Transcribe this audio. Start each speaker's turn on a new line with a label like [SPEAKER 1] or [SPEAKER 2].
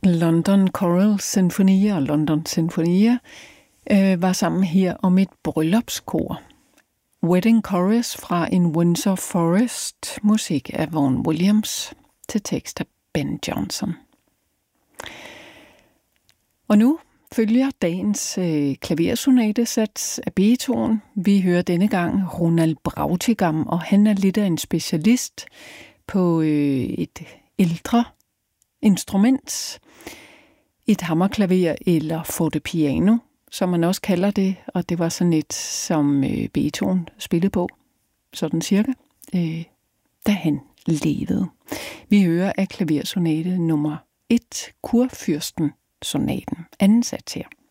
[SPEAKER 1] London Choral Sinfonia og London Sinfonia var sammen her om et bryllupskor. Wedding Chorus fra en Windsor Forest, musik af Vaughan Williams, til tekst af Ben Jonson. Og nu følger dagens klaversonatesats af Beethoven. Vi hører denne gang Ronald Brautigam, og han er lidt af en specialist på et ældre instrument, et hammerklaver eller fortepiano, som man også kalder det, og det var sådan et, som Beethoven spillede på, sådan cirka, da han levede. Vi hører af klaversonate nummer 1, Kurfyrsten-sonaten, anden sats her.